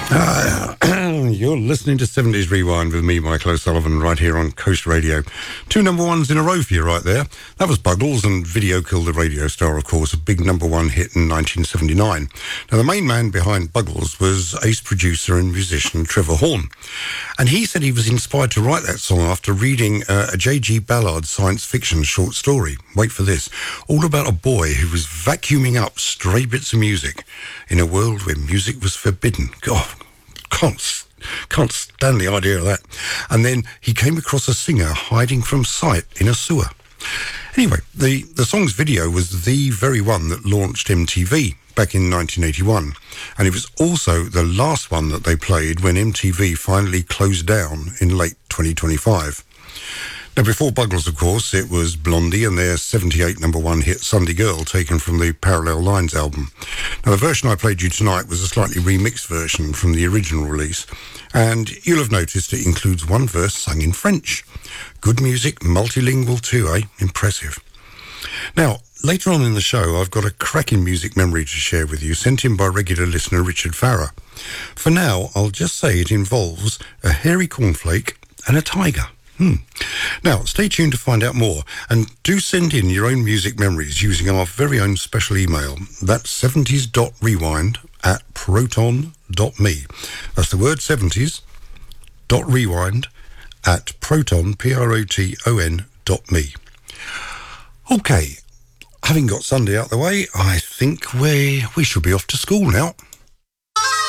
You're listening to 70s Rewind with me, Michael O'Sullivan, right here on Coast Radio. 2 number ones in a row for you right there. That was Buggles and Video Killed the Radio Star, of course, a big number one hit in 1979. Now, the main man behind Buggles was ace producer and musician Trevor Horn. And he said he was inspired to write that song after reading a J.G. Ballard science fiction short story. Wait for this. All about a boy who was vacuuming up stray bits of music in a world where music was forbidden. God, can't stand the idea of that. And then he came across a singer hiding from sight in a sewer. Anyway, the song's video was the very one that launched MTV back in 1981. And it was also the last one that they played when MTV finally closed down in late 2025. Now, before Buggles, of course, it was Blondie and their 78 number one hit Sunday Girl, taken from the Parallel Lines album. Now, the version I played you tonight was a slightly remixed version from the original release, and you'll have noticed it includes one verse sung in French. Good music, multilingual too, eh? Impressive. Now, later on in the show, I've got a cracking music memory to share with you, sent in by regular listener Richard Farrer. For now, I'll just say it involves a hairy cornflake and a tiger. Now, stay tuned to find out more, and do send in your own music memories using our very own special email. That's 70s.rewind@proton.me. That's the word 70s.rewind@proton, PROTON.me. Okay, having got Sunday out the way, I think we should be off to school now.